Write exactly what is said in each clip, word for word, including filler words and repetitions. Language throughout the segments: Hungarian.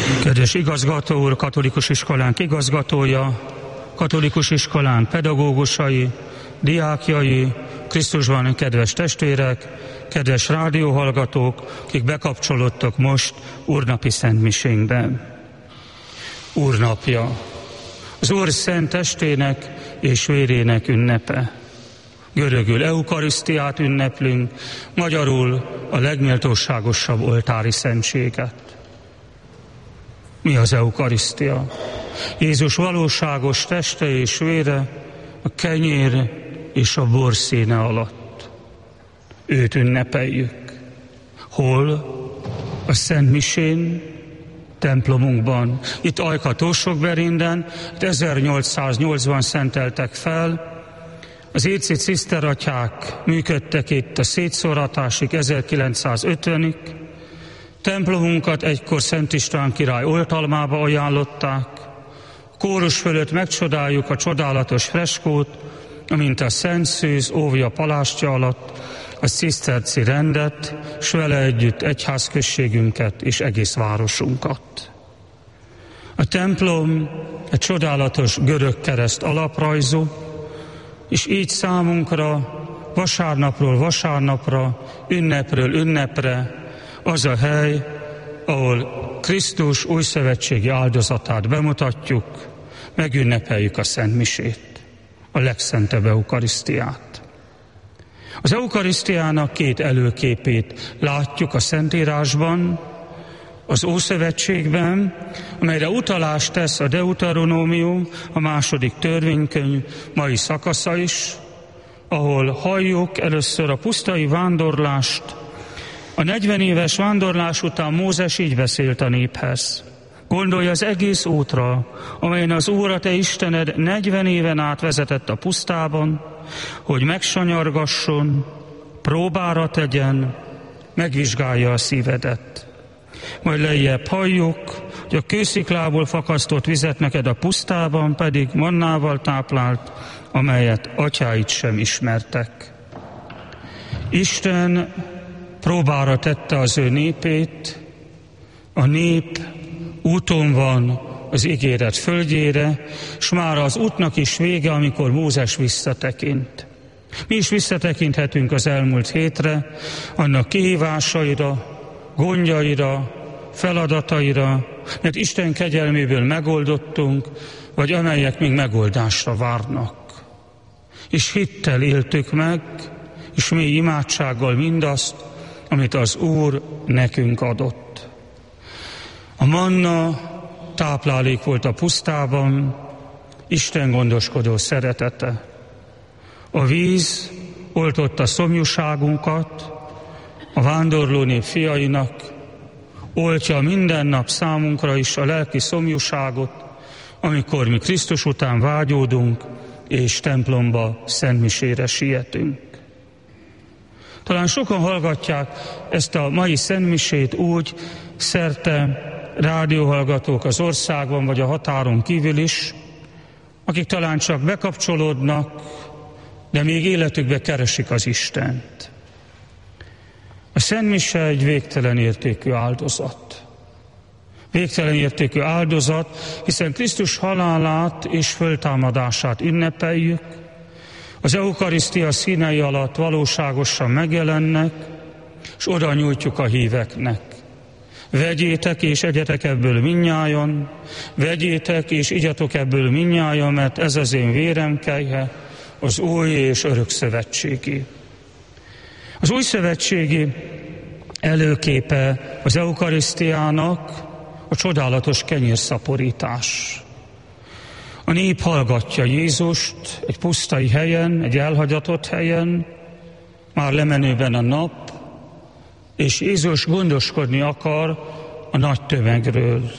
Kedves igazgató úr, katolikus iskolánk igazgatója, katolikus iskolánk pedagógusai, diákjai, Krisztusban kedves testvérek, kedves rádióhallgatók, akik bekapcsolódtak most úrnapi szentmisénkbe. Úrnapja, az Úr szent testének és vérének ünnepe. Görögül eukarisztiát ünneplünk, magyarul a legméltóságosabb oltári szentséget. Mi az eukarisztia? Jézus valóságos teste és vére a kenyér és a bor színe alatt. Őt ünnepeljük. Hol? A Szent Misén, templomunkban. Itt Ajka-Tórsokberinden, ezernyolcszáznyolcban szenteltek fel. Az écsi ciszteratyák működtek itt a szétszóratásig, ezerkilencszázötvenig. Templomunkat egykor Szent István király oltalmába ajánlották. A kórus fölött megcsodáljuk a csodálatos freskót, amint a Szent Szűz óvja palástja alatt a ciszterci rendet, s vele együtt egyházközségünket és egész városunkat. A templom egy csodálatos görög kereszt alaprajzú, és így számunkra vasárnapról vasárnapra, ünnepről ünnepre az a hely, ahol Krisztus újszövetségi áldozatát bemutatjuk, megünnepeljük a Szent Misét, a legszentebb eukarisztiát. Az eukarisztiának két előképét látjuk a Szentírásban, az Ószövetségben, amelyre utalást tesz a Deuteronómium, a második törvénykönyv mai szakasza is, ahol halljuk először a pusztai vándorlást. A negyven éves vándorlás után Mózes így beszélt a néphez. Gondolj az egész útra, amelyen az Úr a te Istened negyven éven át vezetett a pusztában, hogy megsanyargasson, próbára tegyen, megvizsgálja a szívedet. Majd lejjebb halljuk, hogy a kősziklából fakasztott vizet neked a pusztában pedig mannával táplált, amelyet atyáid sem ismertek. Isten próbára tette az ő népét, a nép úton van az ígéret földjére, s már az útnak is vége, amikor Mózes visszatekint. Mi is visszatekinthetünk az elmúlt hétre, annak kihívásaira, gondjaira, feladataira, mert Isten kegyelméből megoldottunk, vagy amelyek még megoldásra várnak. És hittel éltük meg, és mély imádsággal mindazt, amit az Úr nekünk adott. A manna táplálék volt a pusztában, Isten gondoskodó szeretete. A víz oltotta szomjúságunkat, a vándorló nép fiainak, oltja minden nap számunkra is a lelki szomjúságot, amikor mi Krisztus után vágyódunk, és templomba szentmisére sietünk. Talán sokan hallgatják ezt a mai szentmisét úgy, szerte rádióhallgatók az országban, vagy a határon kívül is, akik talán csak bekapcsolódnak, de még életükbe keresik az Istent. A szentmise egy végtelen értékű áldozat. Végtelen értékű áldozat, hiszen Krisztus halálát és föltámadását ünnepeljük, az eukarisztia színei alatt valóságosan megjelennek, és oda nyújtjuk a híveknek. Vegyétek és egyetek ebből mindnyájan, vegyétek és igyatok ebből mindnyájan, mert ez az én vérem kelyhe, az új és örök szövetségi. Az új szövetségi előképe az eukarisztiának a csodálatos kenyérszaporítás. A nép hallgatja Jézust egy pusztai helyen, egy elhagyatott helyen, már lemenőben a nap, és Jézus gondoskodni akar a nagy tömegről.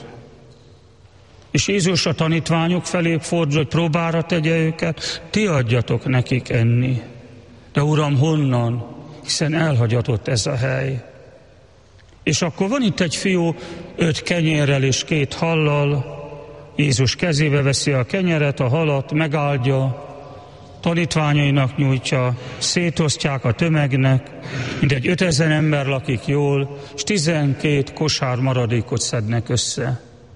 És Jézus a tanítványok felé fordul, hogy próbára tegye őket, ti adjatok nekik enni. De Uram, honnan? Hiszen elhagyatott ez a hely. És akkor van itt egy fiú öt kenyérrel és két hallal, Jézus kezébe veszi a kenyeret, a halat, megáldja, tanítványainak nyújtja, szétosztják a tömegnek, mindegy ötezer ember lakik jól, és tizenkét kosár maradékot szednek össze.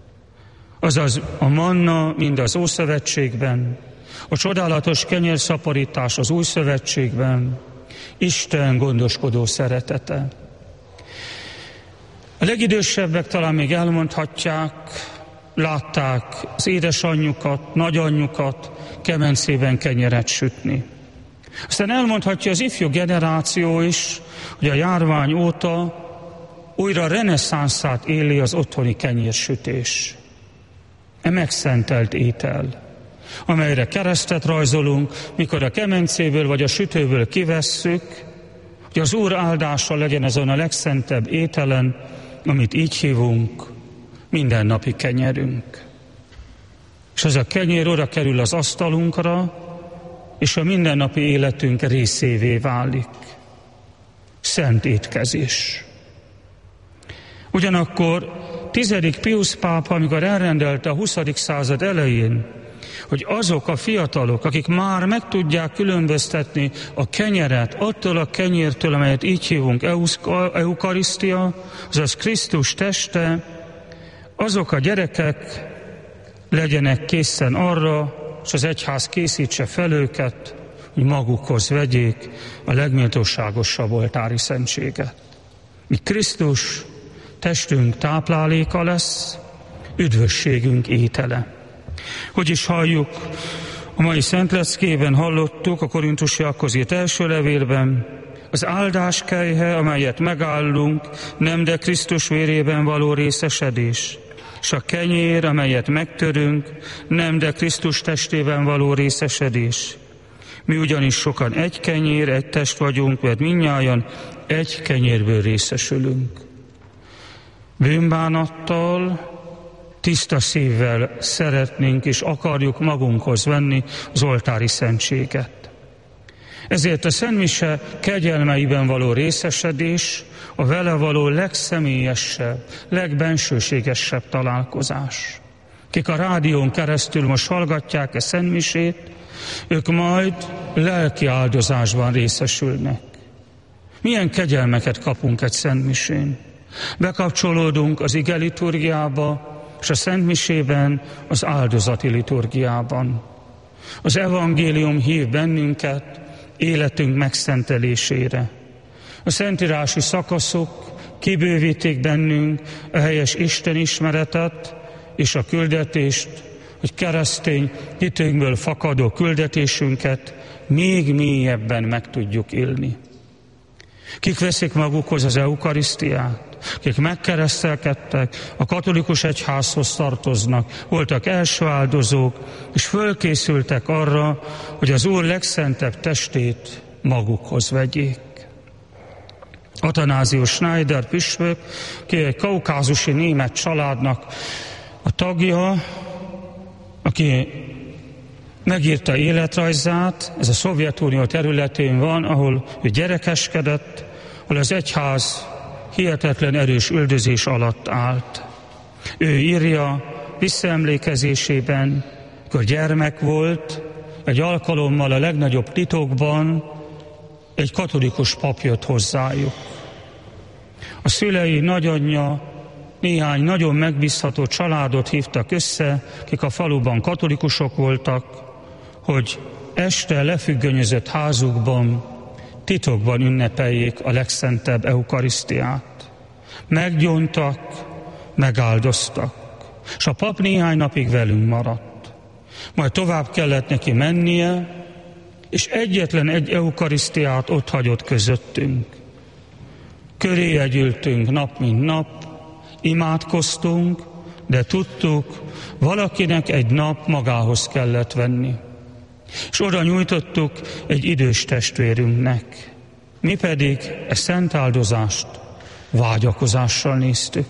azaz a manna mind az Ószövetségben, a csodálatos kenyérszaporítás az Új Szövetségben, Isten gondoskodó szeretete. A legidősebbek talán még elmondhatják, látták az édesanyjukat, nagyanyjukat kemencében kenyeret sütni. Aztán elmondhatja az ifjú generáció is, hogy a járvány óta újra reneszánszát éli az otthoni kenyérsütés. E megszentelt étel, amelyre keresztet rajzolunk, mikor a kemencéből vagy a sütőből kivesszük, hogy az Úr áldása legyen azon a legszentebb ételen, amit így hívunk, mindennapi kenyerünk. És ez a kenyér oda kerül az asztalunkra, és a mindennapi életünk részévé válik. Szent étkezés. Ugyanakkor tizedik Piusz pápa, amikor elrendelte a huszadik század elején, hogy azok a fiatalok, akik már meg tudják különböztetni a kenyeret attól a kenyértől, amelyet így hívunk eukarisztia, azaz Krisztus teste, azok a gyerekek legyenek készen arra, és az egyház készítse fel őket, hogy magukhoz vegyék a legméltóságosabb oltári szentséget. Míg Krisztus testünk tápláléka lesz, üdvösségünk étele. Hogy is halljuk, a mai szentleckében hallottuk a korintusiakhoz írt első levélben, az áldás kelyhe, amelyet megállunk, nem de Krisztus vérében való részesedés, és a kenyér, amelyet megtörünk, nem de Krisztus testében való részesedés. Mi ugyanis sokan egy kenyér, egy test vagyunk, mert mindnyájan egy kenyérből részesülünk. Bűnbánattal, tiszta szívvel szeretnénk és akarjuk magunkhoz venni az oltári szentséget. Ezért a szentmise kegyelmeiben való részesedés a vele való legszemélyesebb, legbensőségesebb találkozás. Kik a rádión keresztül most hallgatják a szentmisét, ők majd lelki áldozásban részesülnek. Milyen kegyelmeket kapunk egy szentmisén? Bekapcsolódunk az ige liturgiába, és a szentmisében az áldozati liturgiában. Az evangélium hív bennünket életünk megszentelésére. A szentírási szakaszok kibővítik bennünk a helyes Isten ismeretet és a küldetést, hogy keresztény hitünkből fakadó küldetésünket még mélyebben meg tudjuk élni. Kik veszik magukhoz az eukarisztiát, akik megkeresztelkedtek, a katolikus egyházhoz tartoznak, voltak első áldozók, és fölkészültek arra, hogy az Úr legszentebb testét magukhoz vegyék. Athanásius Schneider püspök, ki egy kaukázusi német családnak a tagja, aki megírta életrajzát, ez a Szovjetunió területén van, ahol ő gyerekeskedett, ahol az egyház hihetetlen erős üldözés alatt állt. Ő írja visszaemlékezésében, amikor gyermek volt, egy alkalommal a legnagyobb titokban egy katolikus pap jött hozzájuk. A szülei, nagyanyja, néhány nagyon megbízható családot hívtak össze, akik a faluban katolikusok voltak, hogy este lefüggönyözött házukban titokban ünnepeljék a legszentebb eukarisztiát. Meggyóntak, megáldoztak, és a pap néhány napig velünk maradt. Majd tovább kellett neki mennie, és egyetlen egy eukarisztiát ott hagyott közöttünk. Köréje gyűltünk nap mint nap, imádkoztunk, de tudtuk, valakinek egy nap magához kellett venni. És oda nyújtottuk egy idős testvérünknek. Mi pedig e szent áldozást vágyakozással néztük.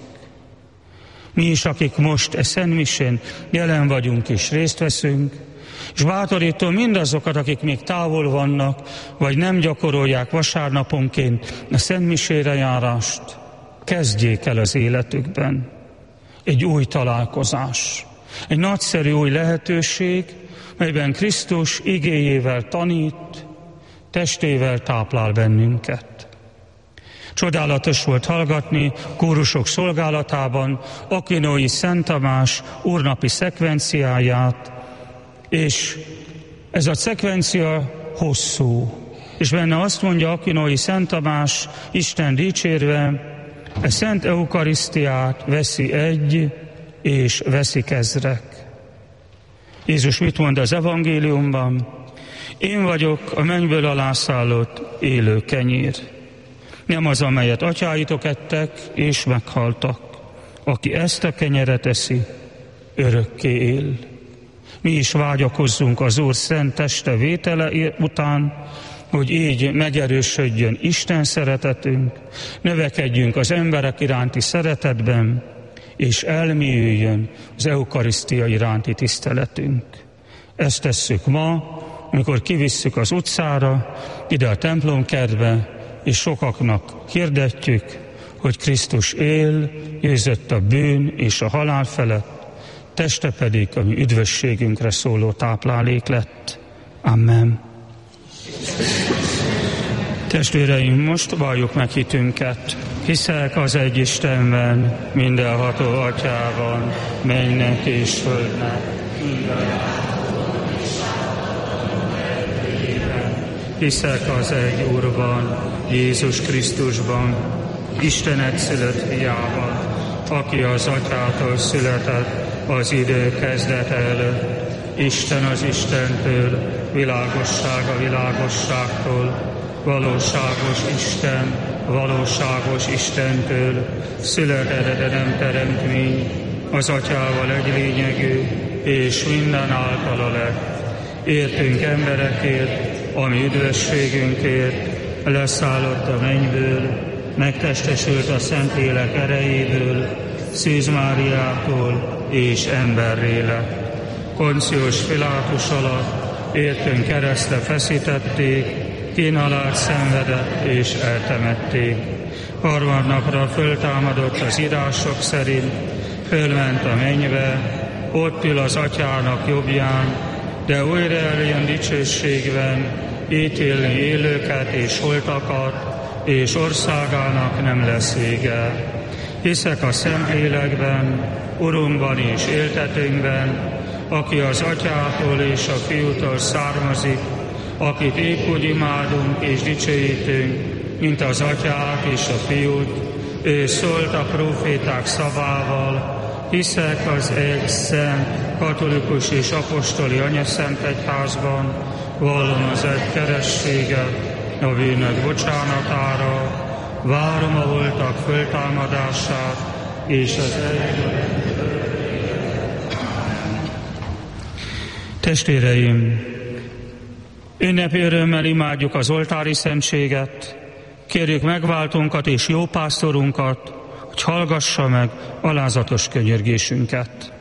Mi is, akik most e szentmisén jelen vagyunk és részt veszünk, és bátorítom mindazokat, akik még távol vannak, vagy nem gyakorolják vasárnaponként a szentmisére járást, kezdjék el az életükben. Egy új találkozás, egy nagyszerű új lehetőség, melyben Krisztus igéjével tanít, testével táplál bennünket. Csodálatos volt hallgatni kórusok szolgálatában Aquinói Szent Tamás úrnapi szekvenciáját, és ez a szekvencia hosszú, és benne azt mondja Aquinói Szent Tamás, Isten dicsérve, a Szent Eukarisztiát veszi egy, és veszik ezrek. Jézus mit mond az evangéliumban? Én vagyok a mennyből alászállott élő kenyér. Nem az, amelyet atyáitok ettek, és meghaltak. Aki ezt a kenyeret eszi, örökké él. Mi is vágyakozzunk az Úr szent teste vétele után, hogy így megerősödjön Isten szeretetünk, növekedjünk az emberek iránti szeretetben, és elmélyüljön az eukarisztia iránti tiszteletünk. Ezt tesszük ma, amikor kivisszük az utcára, ide a templomkertbe, és sokaknak hirdetjük, hogy Krisztus él, győzött a bűn és a halál felett, teste pedig a mi üdvösségünkre szóló táplálék lett. Amen. Testvéreim, most valljuk meg hitünket. Hiszek az egy Istenben, mindenható Atyában, mennek és földnek, hiszek az egy Úrban, Jézus Krisztusban, Isten egyszülött fiában, aki az Atyától született az idő kezdete előtt, Isten az Istentől, világosság a világosságtól, valóságos Isten, valóságos Istentől, született, de nem teremtmény, az Atyával egy lényegű, és minden általa lett. Értünk emberekért, ami üdvösségünkért, leszállott a mennyből, megtestesült a Szentlélek erejéből, Szűz Máriától, és emberré lett. Poncius Pilátus alatt értünk keresztre feszítették, kínálat szenvedett és eltemették. Harmadnapra föltámadott az írások szerint, fölment a mennybe, ott ül az Atyának jobbján, de újra eljön dicsőségben, ítélni élőket és holtakat, és országának nem lesz vége. Hiszek a Szentlélekben, Urunkban és éltetőnkben, aki az Atyától és a Fiútól származik, akit épp úgy imádunk és dicsőítünk, mint az Atyát és a Fiút. Ő szólt a próféták szavával, hiszek az egy szent, katolikus és apostoli anyaszent egyházban, vallom az egy kerességet, a bűnök bocsánatára, várom a holtak föltámadását, és az egy... Testvéreim, ünnepi örömmel imádjuk az oltári szentséget, kérjük megváltunkat és jó pásztorunkat, hogy hallgassa meg alázatos könyörgésünket.